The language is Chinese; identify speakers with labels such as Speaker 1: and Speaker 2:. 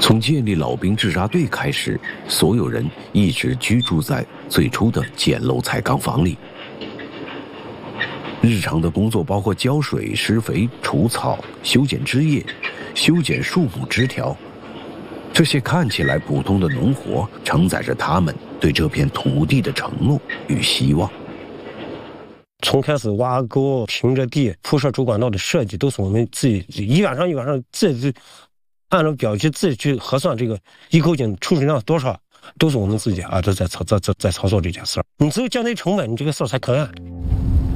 Speaker 1: 从建立老兵驻扎队开始，所有人一直居住在最初的简陋彩钢房里。日常的工作包括浇水、施肥、除草、修剪枝叶、修剪树木枝条。这些看起来普通的农活，承载着他们对这片土地的承诺与希望。
Speaker 2: 从开始挖沟、平着地、铺设主管道的设计，都是我们自己一晚上自己按照表去自己去核算这个一口井出水量多少，都是我们自己都在操作这件事儿。你只有降低成本，你这个事儿才可干。